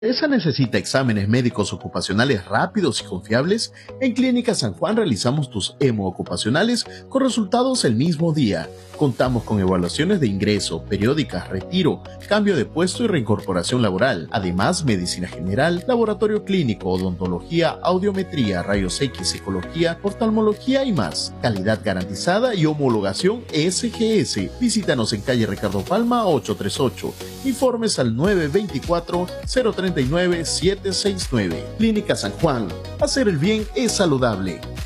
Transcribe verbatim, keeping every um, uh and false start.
¿Esa necesita exámenes médicos ocupacionales rápidos y confiables? En Clínica San Juan realizamos tus hemo ocupacionales con resultados el mismo día. Contamos con evaluaciones de ingreso, periódicas, retiro, cambio de puesto y reincorporación laboral. Además, medicina general, laboratorio clínico, odontología, audiometría, rayos X, psicología, oftalmología y más. Calidad garantizada y homologación S G S. Visítanos en calle Ricardo Palma ochocientos treinta y ocho. Informes al nueve dos cuatro, cero tres nueve, siete seis nueve. Clínica San Juan. Hacer el bien es saludable.